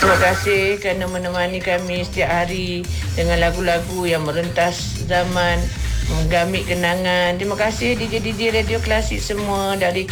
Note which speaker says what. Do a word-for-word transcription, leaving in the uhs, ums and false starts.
Speaker 1: Terima kasih kerana menemani kami setiap hari dengan lagu-lagu yang merentas zaman, menggamit kenangan. Terima kasih D J D J Radio Klasik semua dari